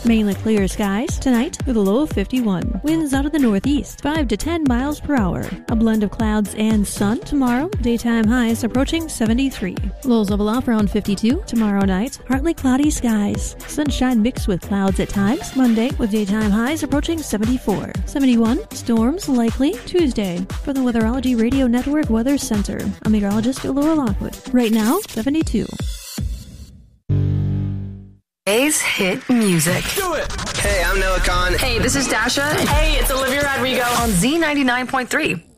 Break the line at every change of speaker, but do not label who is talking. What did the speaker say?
Mainly clear skies tonight with a low of 51. Winds out of the northeast, 5 to 10 miles per hour. A blend of clouds and sun tomorrow. Daytime highs approaching 73. Lows level off around 52. Tomorrow night, partly cloudy skies. Sunshine mixed with clouds at times. Monday with daytime highs approaching 74. 71. Storms likely Tuesday. For the Weatherology Radio Network Weather Center, I'm meteorologist Laura Lockwood. Right now, 72.
Today's hit music.
Do it! Hey, I'm Noah Khan.
Hey, this is Dasha.
Hey, it's Olivia Rodrigo.
On Z99.3.